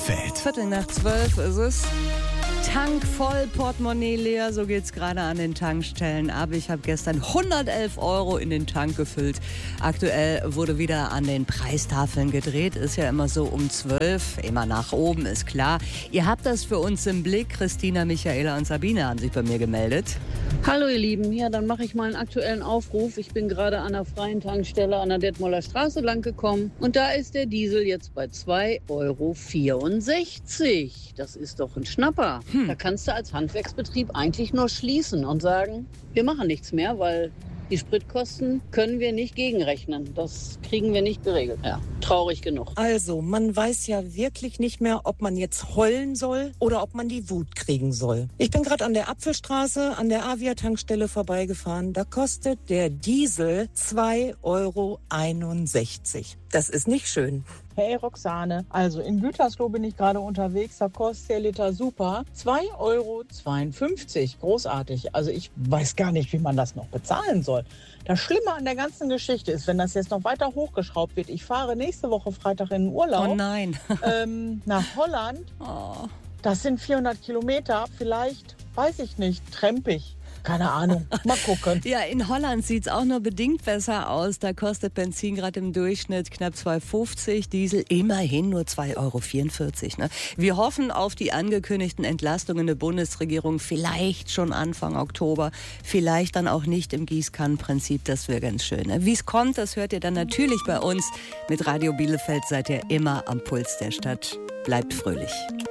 Feld. 11:15 ist es. Tank voll, Portemonnaie leer, so geht's gerade an den Tankstellen. Aber ich habe gestern 111 € in den Tank gefüllt. Aktuell wurde wieder an den Preistafeln gedreht. Ist ja immer so um 12, immer nach oben, ist klar. Ihr habt das für uns im Blick. Christina, Michaela und Sabine haben sich bei mir gemeldet. Hallo ihr Lieben, ja, dann mache ich mal einen aktuellen Aufruf. Ich bin gerade an der freien Tankstelle an der Detmolder Straße lang gekommen und da ist der Diesel jetzt bei 2,64 €. Das ist doch ein Schnapper. Da kannst du als Handwerksbetrieb eigentlich nur schließen und sagen, wir machen nichts mehr, weil die Spritkosten können wir nicht gegenrechnen. Das kriegen wir nicht geregelt. Ja, traurig genug. Also, man weiß ja wirklich nicht mehr, ob man jetzt heulen soll oder ob man die Wut kriegen soll. Ich bin gerade an der Apfelstraße an der Avia-Tankstelle vorbeigefahren. Da kostet der Diesel 2,61 €. Das ist nicht schön. Hey Roxane, also in Gütersloh bin ich gerade unterwegs, da kostet der Liter Super 2,52 €. Großartig. Also ich weiß gar nicht, wie man das noch bezahlen soll. Das Schlimme an der ganzen Geschichte ist, wenn das jetzt noch weiter hochgeschraubt wird. Ich fahre nächste Woche Freitag in den Urlaub. Oh nein. Nach Holland. Oh. Das sind 400 Kilometer. Vielleicht, weiß ich nicht, trempig. Keine Ahnung, mal gucken. Ja, in Holland sieht es auch nur bedingt besser aus. Da kostet Benzin gerade im Durchschnitt knapp 2,50 €, Diesel immerhin nur 2,44 €. Ne? Wir hoffen auf die angekündigten Entlastungen der Bundesregierung, vielleicht schon Anfang Oktober, vielleicht dann auch nicht im Gießkannenprinzip, das wäre ganz schön. Ne? Wie es kommt, das hört ihr dann natürlich bei uns. Mit Radio Bielefeld seid ihr immer am Puls der Stadt. Bleibt fröhlich.